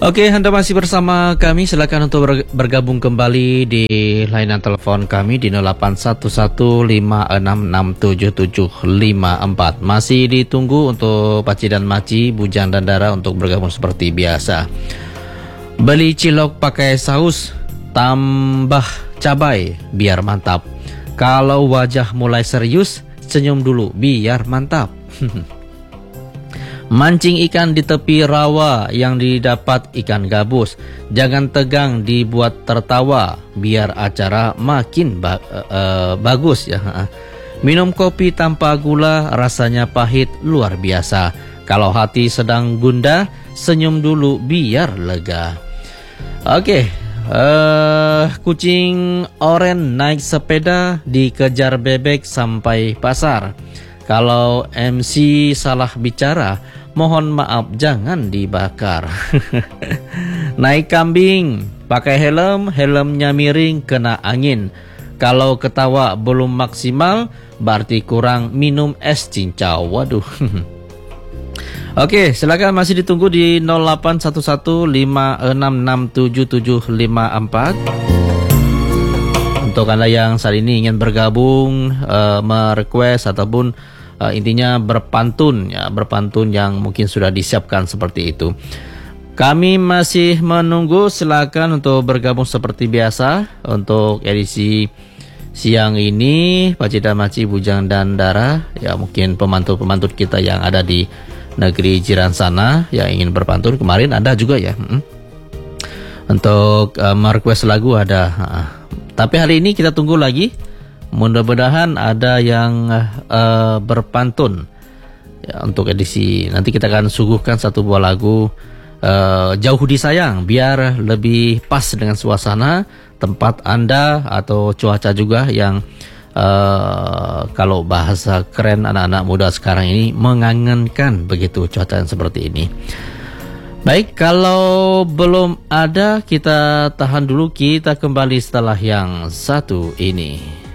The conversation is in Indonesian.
Oke, Anda masih bersama kami. Silakan untuk bergabung kembali di layanan telepon kami di 081156677754. Masih ditunggu untuk Paci dan Maci, Bujang dan Dara untuk bergabung seperti biasa. Beli cilok pakai saus, tambah cabai biar mantap. Kalau wajah mulai serius, senyum dulu biar mantap. Mancing ikan di tepi rawa yang didapat ikan gabus. Jangan tegang, dibuat tertawa biar acara makin bagus ya. Minum kopi tanpa gula, rasanya pahit luar biasa. Kalau hati sedang gundah, senyum dulu biar lega. Oke, kucing oren naik sepeda dikejar bebek sampai pasar. Kalau MC salah bicara, mohon maaf jangan dibakar. Naik kambing, pakai helm, helmnya miring kena angin. Kalau ketawa belum maksimal, berarti kurang minum es cincau. Waduh. Oke, silakan masih ditunggu di 081156677754. Untuk Anda yang saat ini ingin bergabung, merequest ataupun intinya berpantun ya, berpantun yang mungkin sudah disiapkan seperti itu. Kami masih menunggu, silakan untuk bergabung seperti biasa. Untuk edisi siang ini, Paci dan Maci, Bujang dan Dara, ya mungkin pemantun-pemantun kita yang ada di negeri jiran sana yang ingin berpantun. Kemarin ada juga ya. Untuk merequest lagu ada. Tapi hari ini kita tunggu lagi. Mudah-mudahan ada yang berpantun ya, untuk edisi nanti kita akan suguhkan satu buah lagu Jauh Disayang biar lebih pas dengan suasana tempat Anda atau cuaca juga yang kalau bahasa keren anak-anak muda sekarang ini mengangenkan begitu cuaca yang seperti ini. Baik, kalau belum ada kita tahan dulu, kita kembali setelah yang satu ini.